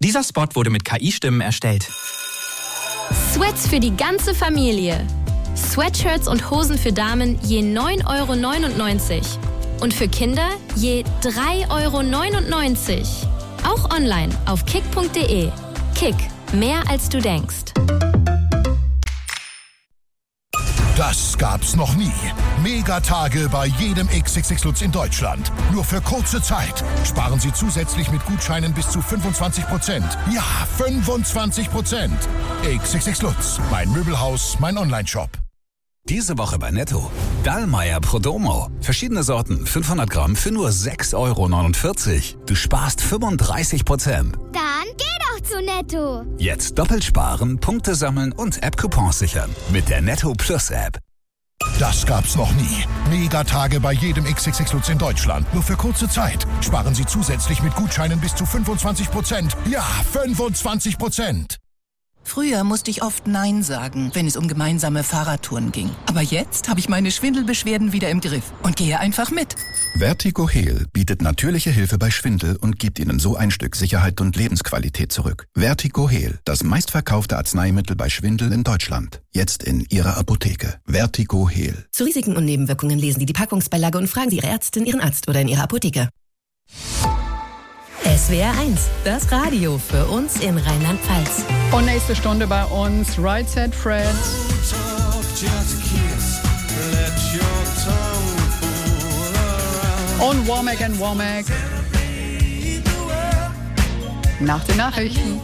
Dieser Spot wurde mit KI-Stimmen erstellt. Sweats für die ganze Familie. Sweatshirts und Hosen für Damen je 9,99 € und für Kinder je 3,99 €. Auch online auf kick.de. Kick, mehr als du denkst. Das gab's noch nie. Megatage bei jedem XXX Lutz in Deutschland. Nur für kurze Zeit. Sparen Sie zusätzlich mit Gutscheinen bis zu 25%. Ja, 25%. XXX Lutz. Mein Möbelhaus, mein Onlineshop. Diese Woche bei Netto. Dallmayr Prodomo. Verschiedene Sorten, 500 Gramm für nur 6,49 €. Du sparst 35%. Dann geh doch zu Netto. Jetzt doppelt sparen, Punkte sammeln und App-Coupons sichern. Mit der Netto Plus App. Das gab's noch nie. Megatage bei jedem XXX Lutz in Deutschland. Nur für kurze Zeit. Sparen Sie zusätzlich mit Gutscheinen bis zu 25%. Ja, 25%. Früher musste ich oft Nein sagen, wenn es um gemeinsame Fahrradtouren ging. Aber jetzt habe ich meine Schwindelbeschwerden wieder im Griff und gehe einfach mit. Vertigo Heal bietet natürliche Hilfe bei Schwindel und gibt Ihnen so ein Stück Sicherheit und Lebensqualität zurück. Vertigo Heal, das meistverkaufte Arzneimittel bei Schwindel in Deutschland. Jetzt in Ihrer Apotheke. Vertigo Heal. Zu Risiken und Nebenwirkungen lesen Sie die Packungsbeilage und fragen Sie Ihre Ärztin, Ihren Arzt oder in Ihrer Apotheke. SWR 1, das Radio für uns in Rheinland-Pfalz. Und nächste Stunde bei uns Right Said Fred. Und Womack and Womack. Nach den Nachrichten.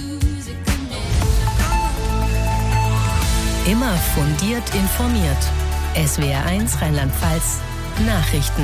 Immer fundiert informiert. SWR 1 Rheinland-Pfalz Nachrichten.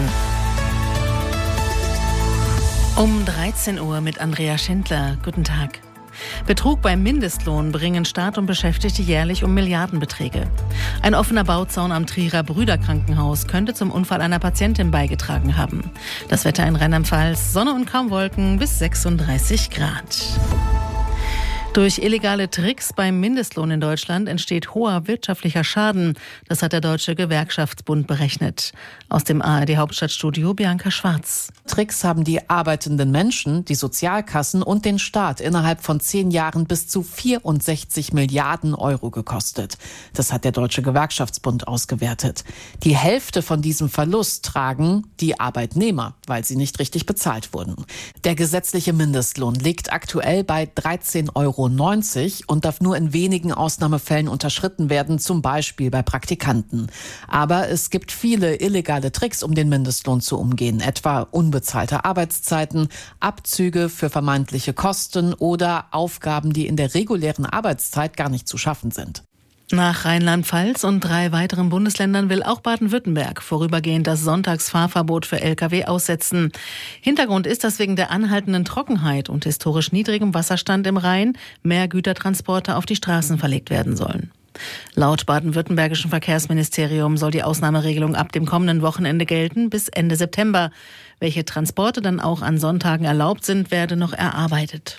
Um 13 Uhr mit Andrea Schindler. Guten Tag. Betrug beim Mindestlohn bringen Staat und Beschäftigte jährlich um Milliardenbeträge. Ein offener Bauzaun am Trierer Brüderkrankenhaus könnte zum Unfall einer Patientin beigetragen haben. Das Wetter in Rheinland-Pfalz, Sonne und kaum Wolken bis 36 Grad. Durch illegale Tricks beim Mindestlohn in Deutschland entsteht hoher wirtschaftlicher Schaden. Das hat der Deutsche Gewerkschaftsbund berechnet. Aus dem ARD-Hauptstadtstudio Bianca Schwarz. Tricks haben die arbeitenden Menschen, die Sozialkassen und den Staat innerhalb von 10 Jahren bis zu 64 Milliarden € gekostet. Das hat der Deutsche Gewerkschaftsbund ausgewertet. Die Hälfte von diesem Verlust tragen die Arbeitnehmer, weil sie nicht richtig bezahlt wurden. Der gesetzliche Mindestlohn liegt aktuell bei 13,90 € und darf nur in wenigen Ausnahmefällen unterschritten werden, zum Beispiel bei Praktikanten. Aber es gibt viele illegale Tricks, um den Mindestlohn zu umgehen, etwa unbezahlte Arbeitszeiten, Abzüge für vermeintliche Kosten oder Aufgaben, die in der regulären Arbeitszeit gar nicht zu schaffen sind. Nach Rheinland-Pfalz und 3 weiteren Bundesländern will auch Baden-Württemberg vorübergehend das Sonntagsfahrverbot für Lkw aussetzen. Hintergrund ist, dass wegen der anhaltenden Trockenheit und historisch niedrigem Wasserstand im Rhein mehr Gütertransporte auf die Straßen verlegt werden sollen. Laut baden-württembergischen Verkehrsministerium soll die Ausnahmeregelung ab dem kommenden Wochenende gelten bis Ende September. Welche Transporte dann auch an Sonntagen erlaubt sind, werde noch erarbeitet.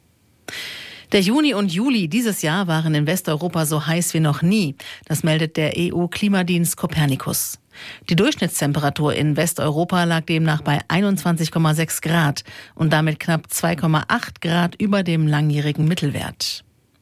Der Juni und Juli dieses Jahr waren in Westeuropa so heiß wie noch nie. Das meldet der EU-Klimadienst Copernicus. Die Durchschnittstemperatur in Westeuropa lag demnach bei 21,6 Grad und damit knapp 2,8 Grad über dem langjährigen Mittelwert.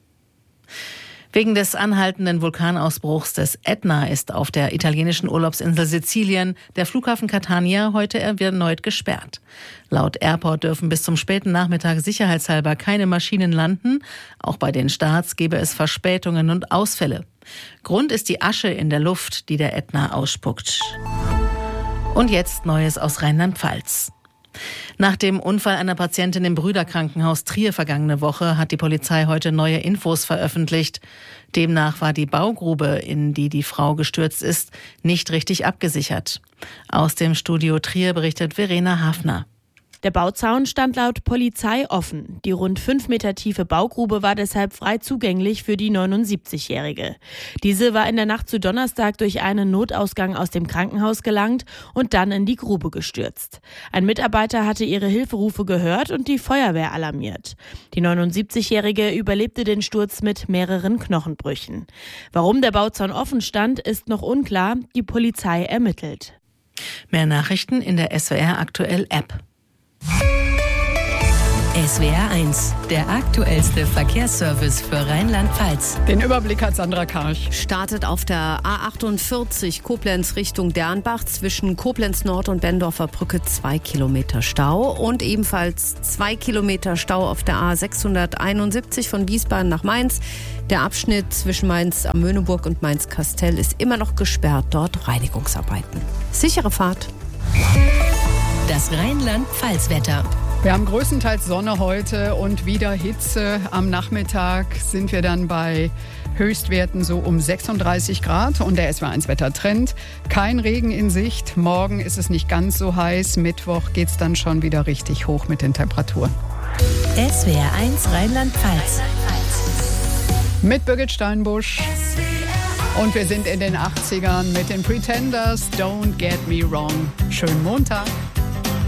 Wegen des anhaltenden Vulkanausbruchs des Ätna ist auf der italienischen Urlaubsinsel Sizilien der Flughafen Catania heute erneut gesperrt. Laut Airport dürfen bis zum späten Nachmittag sicherheitshalber keine Maschinen landen. Auch bei den Starts gäbe es Verspätungen und Ausfälle. Grund ist die Asche in der Luft, die der Ätna ausspuckt. Und jetzt Neues aus Rheinland-Pfalz. Nach dem Unfall einer Patientin im Brüderkrankenhaus Trier vergangene Woche hat die Polizei heute neue Infos veröffentlicht. Demnach war die Baugrube, in die die Frau gestürzt ist, nicht richtig abgesichert. Aus dem Studio Trier berichtet Verena Hafner. Der Bauzaun stand laut Polizei offen. Die rund 5 Meter tiefe Baugrube war deshalb frei zugänglich für die 79-Jährige. Diese war in der Nacht zu Donnerstag durch einen Notausgang aus dem Krankenhaus gelangt und dann in die Grube gestürzt. Ein Mitarbeiter hatte ihre Hilferufe gehört und die Feuerwehr alarmiert. Die 79-Jährige überlebte den Sturz mit mehreren Knochenbrüchen. Warum der Bauzaun offen stand, ist noch unklar. Die Polizei ermittelt. Mehr Nachrichten in der SWR Aktuell App. SWR 1, der aktuellste Verkehrsservice für Rheinland-Pfalz. Den Überblick hat Sandra Karch. Startet auf der A48 Koblenz Richtung Dernbach zwischen Koblenz Nord und Bendorfer Brücke 2 Kilometer Stau und ebenfalls 2 Kilometer Stau auf der A671 von Wiesbaden nach Mainz. Der Abschnitt zwischen Mainz am Möhneburg und Mainz-Kastell ist immer noch gesperrt, dort Reinigungsarbeiten. Sichere Fahrt. Das Rheinland-Pfalz-Wetter. Wir haben größtenteils Sonne heute und wieder Hitze. Am Nachmittag sind wir dann bei Höchstwerten so um 36 Grad und der SWR1-Wetter-Trend. Kein Regen in Sicht. Morgen ist es nicht ganz so heiß. Mittwoch geht es dann schon wieder richtig hoch mit den Temperaturen. SWR1 Rheinland-Pfalz. Mit Birgit Steinbusch. Und wir sind in den 80ern mit den Pretenders. Don't get me wrong. Schönen Montag.